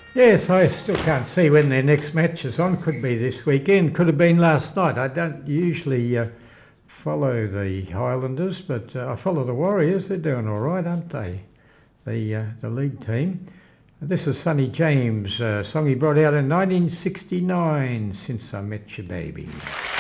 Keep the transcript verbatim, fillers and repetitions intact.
Yes, I still can't see when their next match is on. Could be this weekend, could have been last night. I don't usually uh, follow the Highlanders, but uh, I follow the Warriors. They're doing all right, aren't they? The uh, the league team. This is Sonny James, a song he brought out in nineteen sixty-nine, Since I Met Your Baby.